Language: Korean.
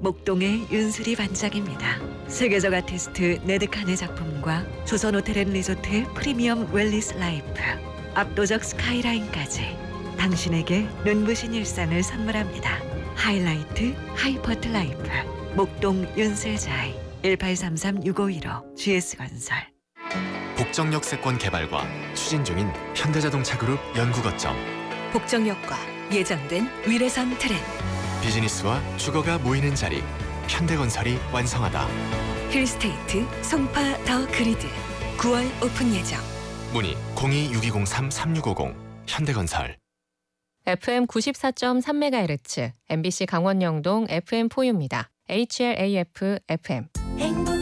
목동의 윤수리 반장입니다. 세계적 아티스트 네드칸의 작품과 조선호텔앤리조트의 프리미엄 웰리스 라이프, 압도적 스카이라인까지 당신에게 눈부신 일상을 선물합니다. 하이라이트 하이퍼트 라이프 목동 윤슬자이 1833-6515 GS건설. 복정역세권 개발과 추진 중인 현대자동차그룹 연구거점. 복정역과 예정된 위례선 트램. 비즈니스와 주거가 모이는 자리. 현대건설이 완성하다. 힐스테이트 송파 더 그리드 9월 오픈 예정. 문의 026203-3650 현대건설. FM 94.3MHz MBC 강원영동 FM4U입니다. HLAF FM.